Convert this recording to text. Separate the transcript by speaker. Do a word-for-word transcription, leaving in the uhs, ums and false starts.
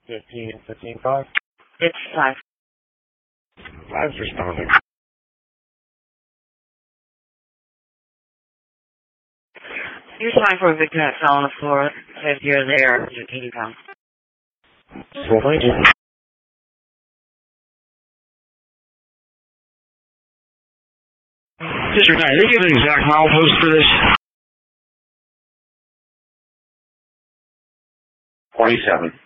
Speaker 1: Fifteen, fifteen, five.
Speaker 2: It's five.
Speaker 1: Five's responding.
Speaker 2: You're trying for a victim that fell on the floor. If you're there, you're eighty pounds.
Speaker 1: Well, thank you.
Speaker 3: District nine, they give an exact milepost for this?
Speaker 1: Twenty-seven.